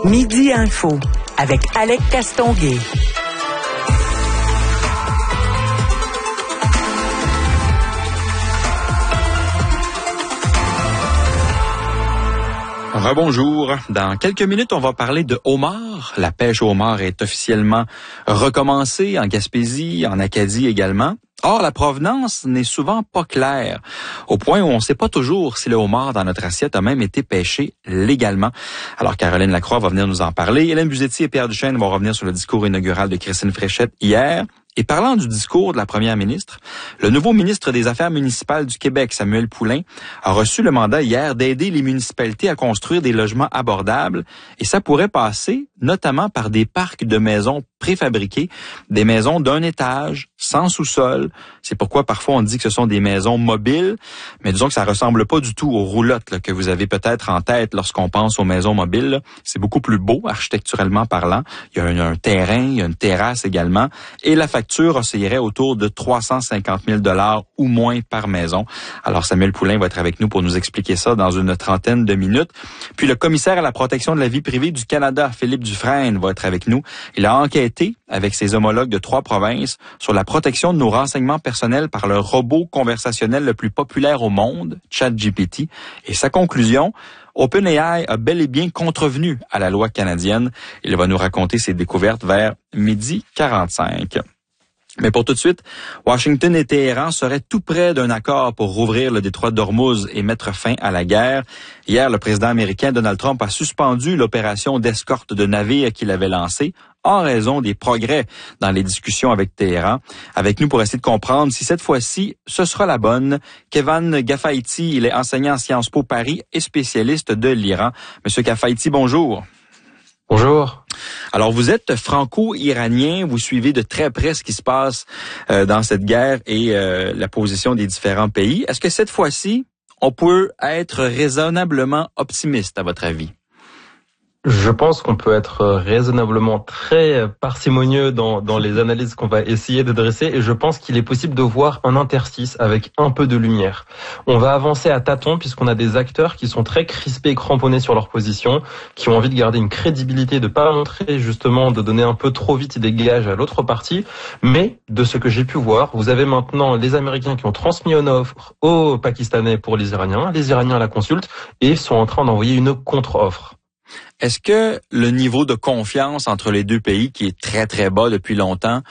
Midi Info avec Alec Castonguay. Rebonjour. Dans quelques minutes, on va parler de homard. La pêche au homard est officiellement recommencée en Gaspésie, en Acadie également. Or, la provenance n'est souvent pas claire, au point où on ne sait pas toujours si le homard dans notre assiette a même été pêché légalement. Alors, Caroline Lacroix va venir nous en parler. Hélène Buzetti et Pierre Duchesne vont revenir sur le discours inaugural de Christine Fréchette hier. Et parlant du discours de la première ministre, le nouveau ministre des Affaires municipales du Québec, Samuel Poulin, a reçu le mandat hier d'aider les municipalités à construire des logements abordables. Et ça pourrait passer notamment par des parcs de maisons préfabriquées, des maisons d'un étage, sans sous-sol. C'est pourquoi parfois on dit que ce sont des maisons mobiles, mais disons que ça ressemble pas du tout aux roulottes là, que vous avez peut-être en tête lorsqu'on pense aux maisons mobiles. Là. C'est beaucoup plus beau, architecturalement parlant. Il y a un terrain, il y a une terrasse également, et la facture oscillerait autour de 350 000 $ ou moins par maison. Alors Samuel Poulin va être avec nous pour nous expliquer ça dans une trentaine de minutes. Puis le commissaire à la protection de la vie privée du Canada, Philippe Dufresne, va être avec nous. Il a enquêté avec ses homologues de 3 provinces sur la protection de nos renseignements personnels par le robot conversationnel le plus populaire au monde, ChatGPT. Et sa conclusion, OpenAI a bel et bien contrevenu à la loi canadienne. Il va nous raconter ses découvertes vers 12h45. Mais pour tout de suite, Washington et Téhéran seraient tout près d'un accord pour rouvrir le détroit d'Ormuz et mettre fin à la guerre. Hier, le président américain Donald Trump a suspendu l'opération d'escorte de navires qu'il avait lancée en raison des progrès dans les discussions avec Téhéran. Avec nous pour essayer de comprendre si cette fois-ci, ce sera la bonne. Kevan Gafaïti, il est enseignant en Sciences Po Paris et spécialiste de l'Iran. Monsieur Gafaïti, bonjour. Bonjour. Alors, vous êtes franco-iranien, vous suivez de très près ce qui se passe dans cette guerre et la position des différents pays. Est-ce que cette fois-ci, on peut être raisonnablement optimiste, à votre avis? Je pense qu'on peut être raisonnablement très parcimonieux dans les analyses qu'on va essayer de dresser, et je pense qu'il est possible de voir un interstice avec un peu de lumière. On va avancer à tâtons puisqu'on a des acteurs qui sont très crispés et cramponnés sur leur position, qui ont envie de garder une crédibilité, de pas montrer justement, de donner un peu trop vite des gages à l'autre partie. Mais de ce que j'ai pu voir, vous avez maintenant les Américains qui ont transmis une offre aux Pakistanais pour les Iraniens la consultent et sont en train d'envoyer une contre-offre. Est-ce que le niveau de confiance entre les deux pays, qui est très très bas depuis longtemps,